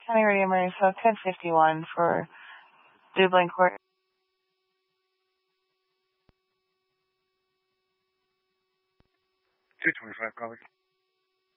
County Radio Marysville, code 51 for Dublin Court. 225, copy.